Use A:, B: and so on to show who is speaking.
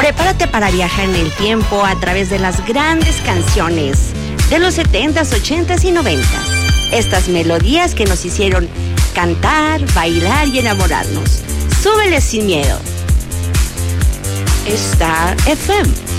A: Prepárate para viajar en el tiempo a través de las grandes canciones de los 70s, 80s y 90s. Estas melodías que nos hicieron cantar, bailar y enamorarnos. Súbele sin miedo. Star FM.